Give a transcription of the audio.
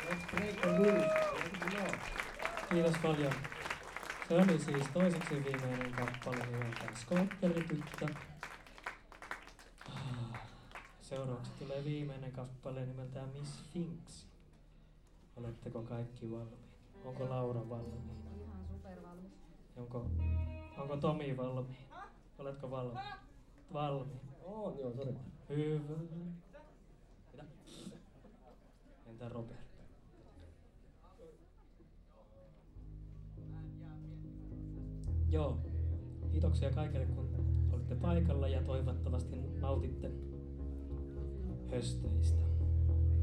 Let's break the rules. Kiitos paljon. Se oli siis toiseksi viimeinen kappale nimeltään Skootterityttö. Seuraavaksi tulee viimeinen kappale nimeltään Miss Finks. Oletteko kaikki valmiit? Onko Laura valmiina? Ihan supervalmis. Onko Tomi valmiina? Oletko valmiin? Valmiin. Joo, sori. Hyvä. Mitä? Entä Robert? Joo. Kiitoksia kaikille, kun olitte paikalla ja toivottavasti nautitte hösteistä.